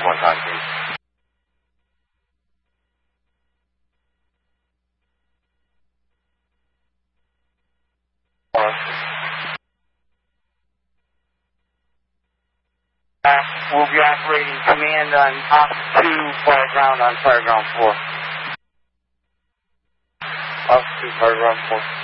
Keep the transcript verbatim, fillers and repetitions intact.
one time, please. Uh, we'll be operating command on op two, fire ground on fire ground four. Op two, fire ground four.